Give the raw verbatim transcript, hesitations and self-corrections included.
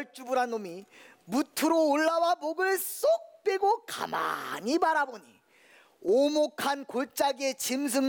우발쭈불한 놈이 무트로 올라와 목을 쏙 빼고 가만히 바라보니 오목한 골짜기의 짐승